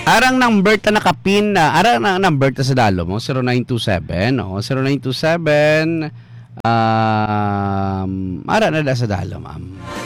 Arang number ta nakapin na, arang na number ta sa dalo mo, 0927, o, 0927, ara na da sa dalo, ma'am.